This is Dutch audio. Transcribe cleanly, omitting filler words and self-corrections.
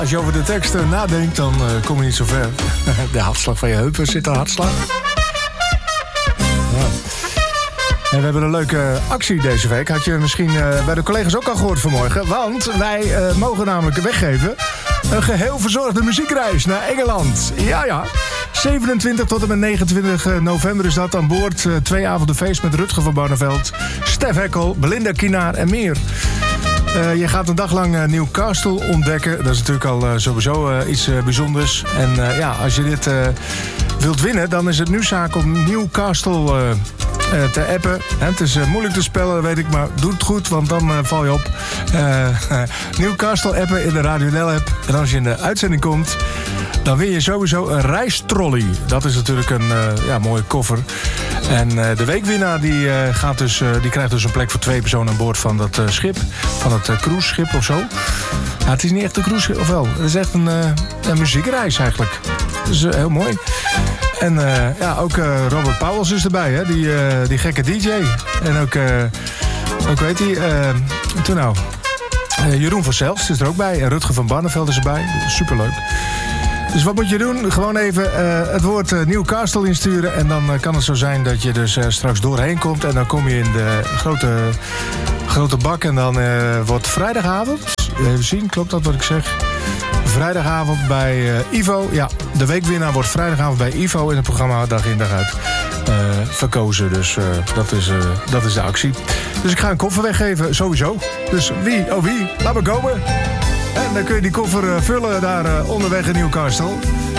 Als je over de tekst nadenkt, dan kom je niet zo ver. De hartslag van je heupen zit er hartslag. Ja. En we hebben een leuke actie deze week. Had je misschien bij de collega's ook al gehoord vanmorgen. Want wij mogen namelijk weggeven een geheel verzorgde muziekreis naar Engeland. Ja. 27 tot en met 29 november is dat aan boord. 2 avonden feest met Rutger van Barneveld, Stef Heckel, Belinda Kienaar en meer. Je gaat een dag lang Newcastle ontdekken. Dat is natuurlijk al sowieso iets bijzonders. En als je dit wilt winnen, dan is het nu zaak om Newcastle te appen. Het is moeilijk te spellen, weet ik, maar doe het goed, want dan val je op. Newcastle appen in de Radio Nel app. En als je in de uitzending komt, dan win je sowieso een reistrolley. Dat is natuurlijk een mooie koffer. En de weekwinnaar die krijgt dus een plek voor 2 personen aan boord van dat schip. Van het cruiseschip of zo. Ja, het is niet echt een cruiseschip, of wel? Het is echt een muziekreis eigenlijk. Dat is heel mooi. En ook Robert Pauwels is erbij, hè? Die gekke DJ. En ook weet hij, toen nou, Jeroen van Zelst is er ook bij. En Rutger van Barneveld is erbij. Superleuk. Dus wat moet je doen? Gewoon even het woord Newcastle insturen. En dan kan het zo zijn dat je dus straks doorheen komt. En dan kom je in de grote bak. En dan wordt vrijdagavond. Even zien, klopt dat wat ik zeg? Vrijdagavond bij Ivo. Ja, de weekwinnaar wordt vrijdagavond bij Ivo in het programma Dag in Dag uit verkozen. Dus dat is de actie. Dus ik ga een koffer weggeven, sowieso. Dus wie, laat me komen. En dan kun je die koffer vullen daar onderweg in Newcastle.